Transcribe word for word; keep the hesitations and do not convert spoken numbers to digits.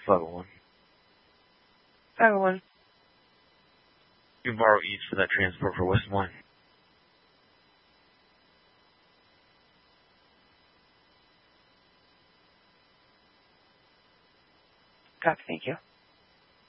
five oh one. five oh one. You can borrow each for that transport for West One. Copy, thank you.